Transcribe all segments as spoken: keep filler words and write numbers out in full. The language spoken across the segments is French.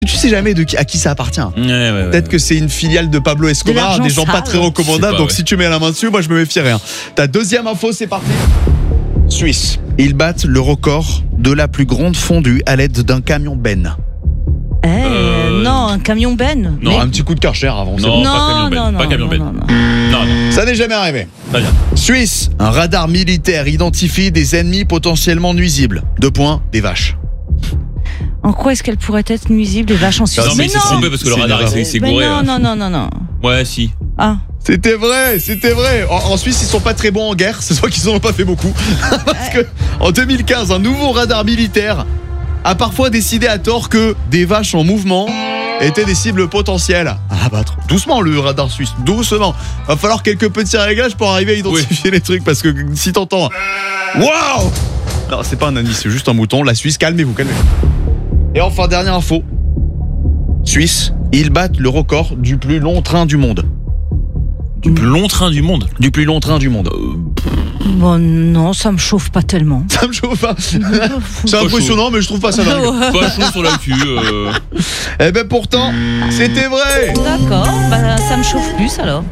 Tu sais jamais de qui, à qui ça appartient. Ouais, ouais, ouais, Peut-être ouais. que c'est une filiale de Pablo Escobar, De des gens pas l'argent très sale. recommandables. pas, Donc ouais. si tu mets la main dessus, moi je me méfierais. Hein. Ta deuxième info, c'est parti. Suisse. Ils battent le record de la plus grande fondue à l'aide d'un camion ben. Eh, Euh, non, un camion ben. Non. Mais- Un petit coup de karcher avant. c'est Non, bon. pas camion ben. non, Pas non, camion ben. non, non, non. Non, non. Ça n'est jamais arrivé. Très bien. Suisse. Un radar militaire identifie des ennemis potentiellement nuisibles. Deux points, des vaches. En quoi est-ce qu'elle pourrait être nuisible, les vaches en Suisse? Non, mais il s'est non. trompé parce que le C'est radar une il s'est- il s'est Mais gouré. non, hein. non, non, non, non. Ouais, si. Ah, C'était vrai, c'était vrai. En, en Suisse, ils sont pas très bons en guerre. C'est soit qu'ils en ont pas fait beaucoup. Parce que en deux mille quinze, un nouveau radar militaire a parfois décidé à tort que des vaches en mouvement étaient des cibles potentielles à abattre. Doucement le radar suisse, doucement. Va falloir quelques petits réglages pour arriver à identifier les trucs parce que si t'entends waouh, non, c'est pas un indice, c'est juste un mouton. La Suisse, calmez-vous, calmez-vous. Et enfin dernière info. Suisse, ils battent le record du plus long train du monde. Du plus long train du monde. Du plus long train du monde. bon, non, ça me chauffe pas tellement. Ça me chauffe pas. C'est Pas impressionnant, mais je trouve pas ça dingue. Ouais. Pas chaud sur la cul. euh. Eh ben pourtant, c'était vrai. D'accord, bah ça me chauffe plus alors.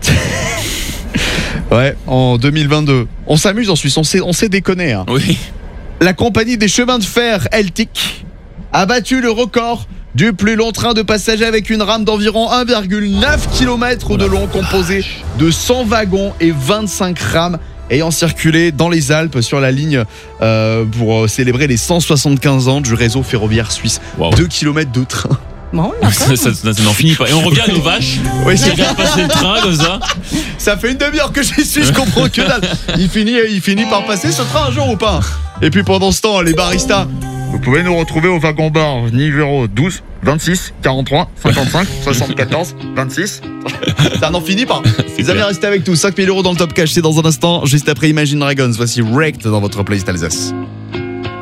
Ouais, en deux mille vingt-deux. On s'amuse en Suisse, on sait, on sait déconner. Hein. Oui. La compagnie des chemins de fer L T I C a battu le record du plus long train de passagers avec une rame d'environ un virgule neuf kilomètres de long, composé de cent wagons et vingt-cinq rames ayant circulé dans les Alpes sur la ligne euh, pour célébrer les cent soixante-quinze ans du réseau ferroviaire suisse. Wow. deux kilomètres de train. Bon, Ça, d'accord. ça, ça, ça n'en finit pas. Et on revient à nos vaches. Oui, Qui regardent passer le train comme ça. Ça fait une demi-heure que j'y suis, je comprends que dalle. Il finit, il finit par passer ce train un jour ou pas? Et puis pendant ce temps, les baristas, vous pouvez nous retrouver au wagon bar numéro douze, vingt-six, quarante-trois, cinquante-cinq, soixante-quatorze, vingt-six. Ça n'en finit pas. Les amis, restez avec nous. cinq mille euros dans le top cash, c'est dans un instant. Juste après Imagine Dragons, voici Wrecked dans votre playlist Alsace.